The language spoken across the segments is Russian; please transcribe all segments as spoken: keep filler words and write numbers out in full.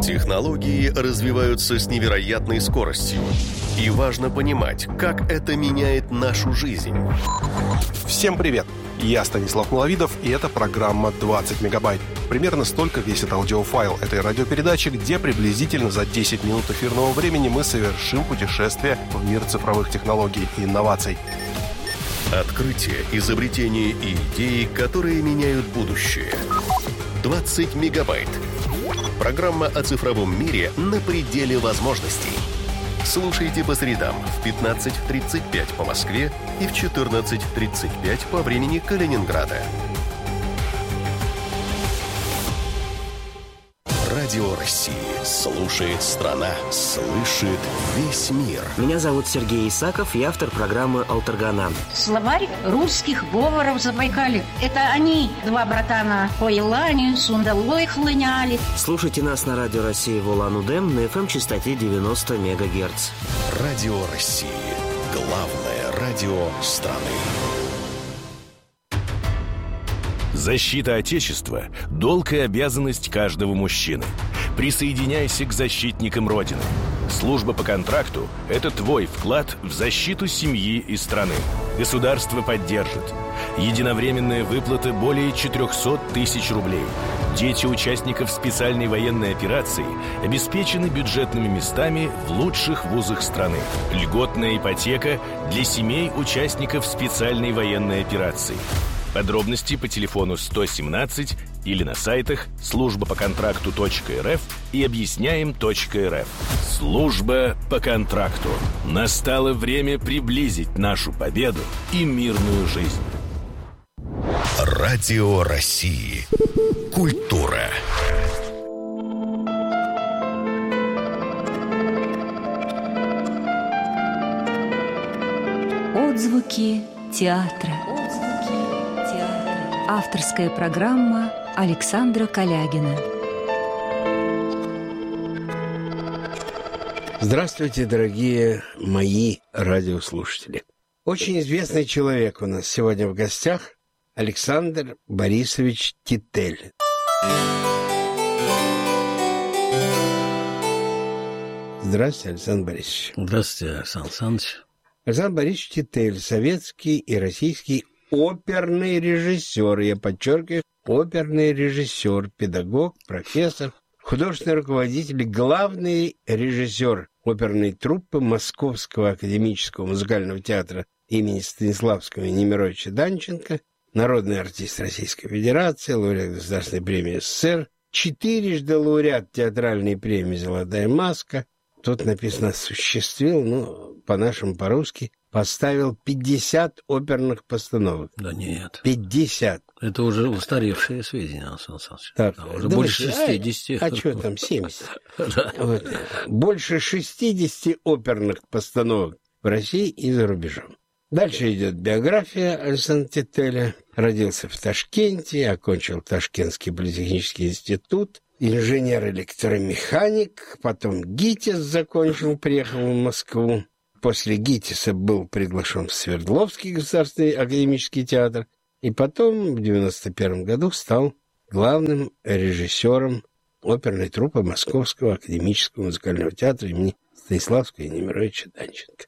Технологии развиваются с невероятной скоростью. И важно понимать, как это меняет нашу жизнь. Всем привет! Я Станислав Маловидов, и это программа двадцать мегабайт. Примерно столько весит аудиофайл этой радиопередачи, где приблизительно за десять минут эфирного времени мы совершим путешествие в мир цифровых технологий и инноваций. Открытия, изобретения и идеи, которые меняют будущее. двадцать мегабайт. Программа о цифровом мире на пределе возможностей. Слушайте по средам в пятнадцать тридцать пять по Москве и в четырнадцать тридцать пять по времени Калининграда. Радио России. Слушает страна. Слышит весь мир. Меня зовут Сергей Исаков, я автор программы «Алтаргана». Словарь русских говоров Забайкалья. Это они, два братана по Елане, Сундалой хлыняли. Слушайте нас на Радио России в Улан-Удэ на эф эм-частоте девяносто мегагерц. Радио России. Главное радио страны. Защита Отечества – долг и обязанность каждого мужчины. Присоединяйся к защитникам Родины. Служба по контракту – это твой вклад в защиту семьи и страны. Государство поддержит. Единовременная выплата более четыреста тысяч рублей. Дети участников специальной военной операции обеспечены бюджетными местами в лучших вузах страны. Льготная ипотека для семей участников специальной военной операции. Подробности по телефону сто семнадцать или на сайтах служба по контракту точка эр эф и объясняем точка эр эф. Служба по контракту. Настало время приблизить нашу победу и мирную жизнь. Радио России. Культура. Отзвуки театра. Авторская программа Александра Калягина. Здравствуйте, дорогие мои радиослушатели. Очень известный человек у нас сегодня в гостях – Александр Борисович Титель. Здравствуйте, Александр Борисович. Здравствуйте, Александр Александрович. Александр Борисович Титель – советский и российский оперный режиссер, я подчеркиваю, оперный режиссер, педагог, профессор, художественный руководитель, главный режиссер оперной труппы Московского академического музыкального театра имени Станиславского и Немировича Данченко, народный артист Российской Федерации, лауреат Государственной премии эс эс эс эр, четырежды лауреат театральной премии «Золотая маска». Тут написано «осуществил», ну, по-нашему, по-русски, поставил пятьдесят оперных постановок. Да нет. пятьдесят. Это уже устаревшие сведения, Александр Александрович. Так, да, уже думаете, больше шестидесяти. А, а что там, семьдесят? Вот. Больше шестидесяти оперных постановок в России и за рубежом. Дальше идет биография Александра Тителя. Родился в Ташкенте, окончил Ташкентский политехнический институт, инженер-электромеханик, потом ГИТИС закончил, приехал в Москву. После ГИТИСа был приглашен в Свердловский государственный академический театр, и потом в девяносто первом году стал главным режиссером оперной труппы Московского академического музыкального театра имени Станиславского и Немировича Данченко.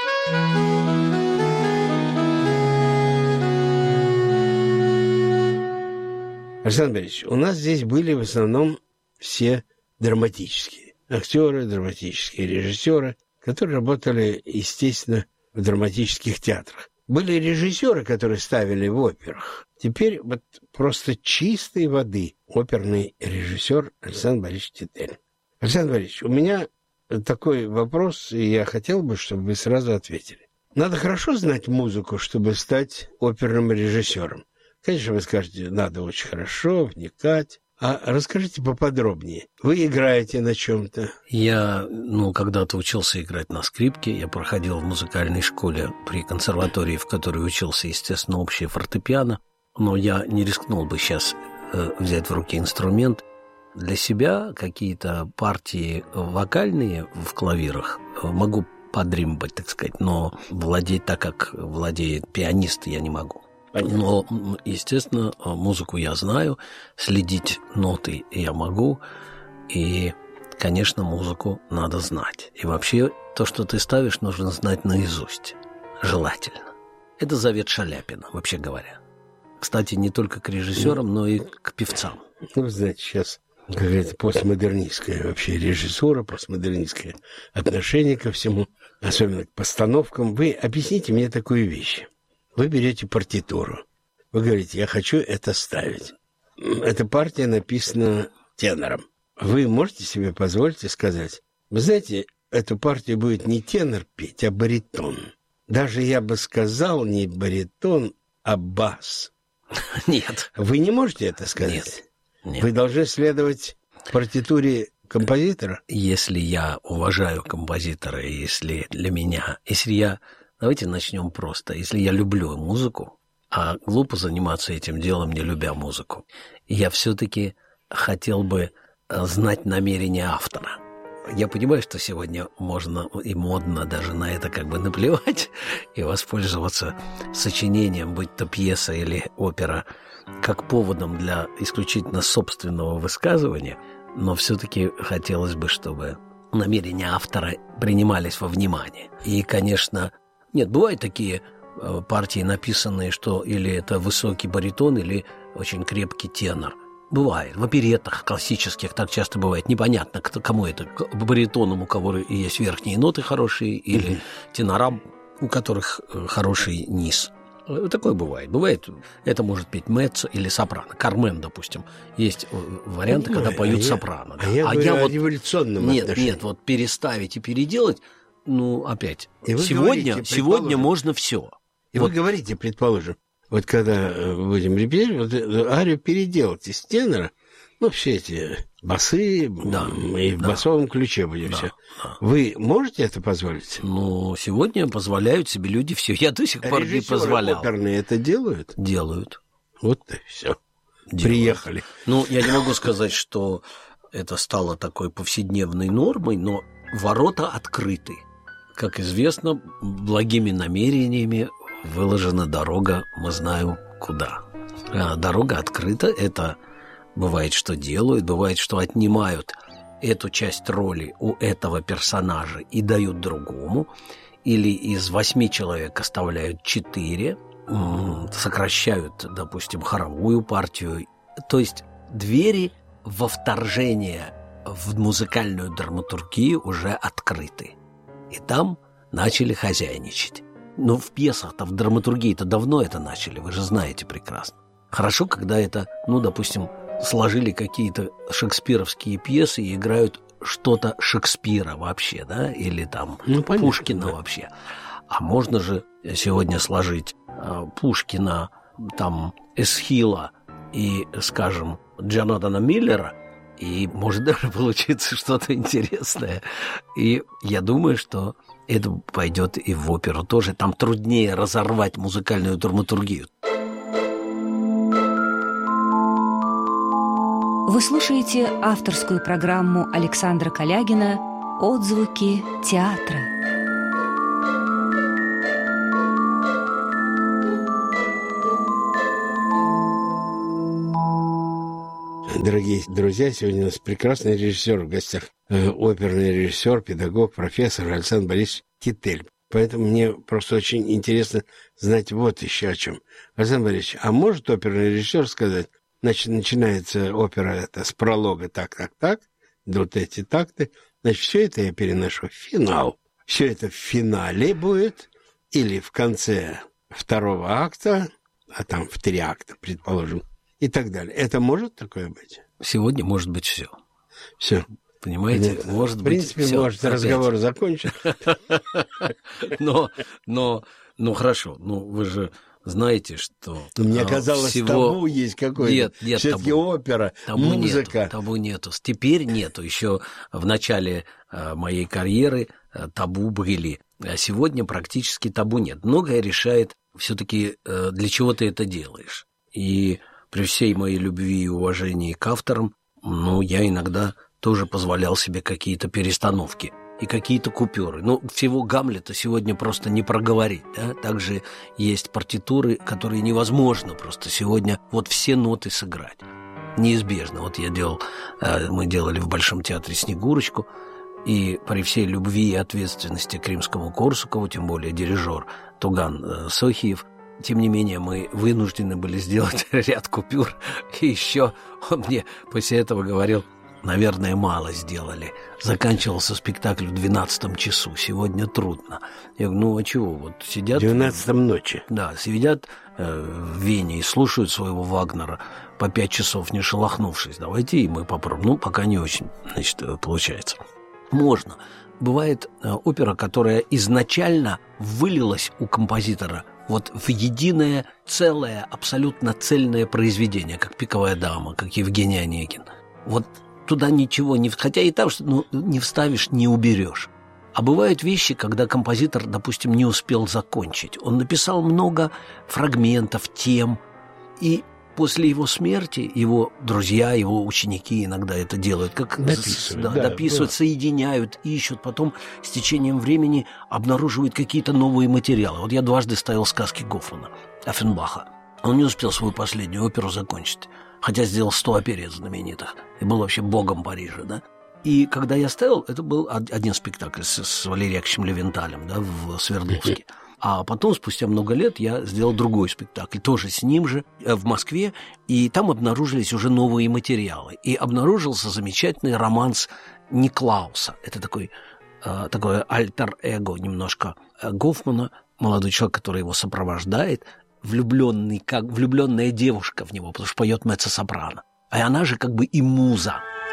Александр Борисович, у нас здесь были в основном все драматические актеры, драматические режиссеры, которые работали, естественно, в драматических театрах. Были режиссеры, которые ставили в операх. Теперь вот просто чистой воды оперный режиссер Александр Борисович Титель. Александр Борисович, у меня такой вопрос, и я хотел бы, чтобы вы сразу ответили. Надо хорошо знать музыку, чтобы стать оперным режиссером. Конечно, вы скажете, надо очень хорошо вникать. А расскажите поподробнее. Вы играете на чем-то? Я, ну, когда-то учился играть на скрипке. Я проходил в музыкальной школе при консерватории, в которой учился, естественно, общее фортепиано. Но я не рискнул бы сейчас э, взять в руки инструмент. Для себя какие-то партии вокальные в клавирах могу подримбать, так сказать, но владеть так, как владеет пианист, я не могу. Понятно. Но, естественно, музыку я знаю, следить ноты я могу. И конечно, музыку надо знать. И вообще, то, что ты ставишь, нужно знать наизусть. Желательно. Это завет Шаляпина, вообще говоря. Кстати, не только к режиссерам, но и к певцам. Ну, знаете, сейчас какая-то постмодернистская вообще режиссура, постмодернистское отношение ко всему, особенно к постановкам. Вы объясните мне такую вещь. Вы берете партитуру. Вы говорите, я хочу это ставить. Эта партия написана тенором. Вы можете себе позволить сказать, вы знаете, эту партию будет не тенор петь, а баритон. Даже я бы сказал не баритон, а бас. Нет. Вы не можете это сказать? Нет. Нет. Вы должны следовать партитуре композитора? Если я уважаю композитора, если для меня... Если я... Давайте начнем просто. Если я люблю музыку, а глупо заниматься этим делом, не любя музыку, я все-таки хотел бы знать намерения автора. Я понимаю, что сегодня можно и модно даже на это как бы наплевать и воспользоваться сочинением, будь то пьеса или опера, как поводом для исключительно собственного высказывания, но все-таки хотелось бы, чтобы намерения автора принимались во внимание. И, конечно, нет, бывают такие партии, написанные, что или это высокий баритон, или очень крепкий тенор. Бывает. В опереттах классических так часто бывает. Непонятно, кто, кому это. Баритонам, у кого есть верхние ноты хорошие, или тенорам, у которых хороший низ. Такое бывает. Бывает, это может петь меццо или сопрано. Кармен, допустим. Есть варианты, Ой, когда поют а сопрано. Я, а я а говорю я о вот, революционном нет, отношении. нет, вот переставить и переделать, ну, опять. И вы Сегодня, говорите, сегодня можно все. И вот. Вы говорите, предположим, вот когда будем репетировать, вот арию переделать из тенора, ну, все эти басы, да, и в да. басовом ключе будем да, все. Да. Вы можете это позволить? Ну, сегодня позволяют себе люди все. Я до сих пор не позволял. Оперные это делают? Делают. Вот и все. Делают. Приехали. Ну, я не могу сказать, что это стало такой повседневной нормой, но ворота открыты. Как известно, благими намерениями выложена дорога, мы знаем куда. А дорога открыта, это бывает, что делают, бывает, что отнимают эту часть роли у этого персонажа и дают другому, или из восьми человек оставляют четыре, сокращают, допустим, хоровую партию. То есть двери во вторжение в музыкальную драматургию уже открыты. И там начали хозяйничать. Но в пьесах-то, в драматургии-то давно это начали, вы же знаете прекрасно. Хорошо, когда это, ну, допустим, сложили какие-то шекспировские пьесы и играют что-то Шекспира вообще, да, или там ну, понятно, Пушкина да. вообще. А можно же сегодня сложить э, Пушкина, там, Эсхила и, скажем, Джонатана Миллера, и может даже получиться что-то интересное. И я думаю, что это пойдет и в оперу тоже. Там труднее разорвать музыкальную драматургию. Вы слушаете авторскую программу Александра Калягина «Отзвуки театра». Дорогие друзья, сегодня у нас прекрасный режиссер в гостях. Оперный режиссер, педагог, профессор Александр Борисович Китель. Поэтому мне просто очень интересно знать вот еще о чем. Александр Борисович, а может оперный режиссер сказать, значит, начинается опера это с пролога так-так-так, вот эти такты, значит, все это я переношу в финал. Все это в финале будет или в конце второго акта, а там в три акта, предположим, и так далее. Это может такое быть? Сегодня может быть все. Все. Понимаете? Нет, может в принципе, быть, может все. разговор закончен. Но, но, ну хорошо, ну вы же знаете, что... Мне казалось, всего... табу есть какой-то. Нет, нет все-таки табу. опера, табу музыка. Нету, табу нету. Теперь нету. Еще в начале моей карьеры табу были. А сегодня практически табу нет. Многое решает все-таки, для чего ты это делаешь. И при всей моей любви и уважении к авторам, ну, я иногда тоже позволял себе какие-то перестановки и какие-то купюры. Ну, всего Гамлета сегодня просто не проговорить, да? Также есть партитуры, которые невозможно просто сегодня вот все ноты сыграть. неизбежно. Вот я делал, мы делали в Большом театре «Снегурочку», и при всей любви и ответственности к Римскому-Корсакову, тем более дирижер Туган Сохиев, тем не менее мы вынуждены были сделать ряд купюр, и еще он мне после этого говорил: наверное, мало сделали. Заканчивался спектакль в двенадцатом часу. Сегодня трудно. Я говорю, ну а чего? Вот сидят... В двенадцатом ночи. Да, сидят э, в Вене и слушают своего Вагнера по пять часов, не шелохнувшись. Давайте и мы попробуем. Ну, пока не очень, значит, получается. Можно. Бывает э, опера, которая изначально вылилась у композитора вот в единое, целое, абсолютно цельное произведение, как «Пиковая дама», как Евгений Онегин. Вот туда ничего не... Хотя и там что, ну, не вставишь, не уберешь. А бывают вещи, когда композитор, допустим, не успел закончить. Он написал много фрагментов, тем, и после его смерти его друзья, его ученики иногда это делают, как дописывают, да, да, дописывают, да. соединяют, ищут, потом с течением времени обнаруживают какие-то новые материалы. Вот я дважды ставил сказки Гофмана, Оффенбаха. Он не успел свою последнюю оперу закончить, хотя сделал сто оперет знаменитых и был вообще богом Парижа, да. И когда я ставил, это был один спектакль с, с Валерием Яковлевичем Левенталем, да, в Свердловске. А потом, спустя много лет, я сделал другой спектакль, тоже с ним же, в Москве, и там обнаружились уже новые материалы. И обнаружился замечательный романс Никлауса. Это такой, э, такое альтер-эго немножко Гофмана, молодой человек, который его сопровождает, влюбленный, как влюбленная девушка в него, потому что поет меццо-сопрано. А она же как бы и муза